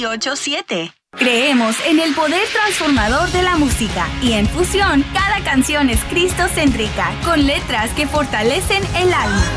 987. Creemos en el poder transformador de la música y en Fusión cada canción es cristocéntrica con letras que fortalecen el alma.